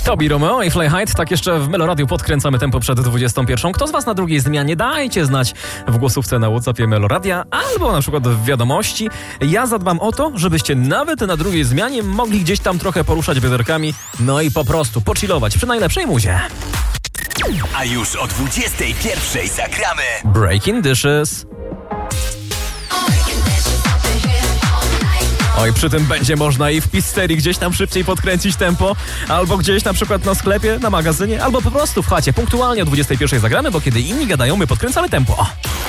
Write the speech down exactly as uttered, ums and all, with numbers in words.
Tobi Romeo i Fly High. Tak jeszcze w Melo Radio podkręcamy tempo przed dwudziestą pierwszą. Kto z was na drugiej zmianie? Dajcie znać w głosówce na WhatsAppie Melo Radia albo na przykład w wiadomości. Ja zadbam o to, żebyście nawet na drugiej zmianie mogli gdzieś tam trochę poruszać bioderkami, no i po prostu pochillować przy najlepszej muzie. A już o dwudziestej pierwszej zagramy Breaking Dishes. Oj, przy tym będzie można i w pizzerii gdzieś tam szybciej podkręcić tempo, albo gdzieś na przykład na sklepie, na magazynie, albo po prostu w chacie. Punktualnie o dwudziestej pierwszej zagramy, bo kiedy inni gadają, my podkręcamy tempo.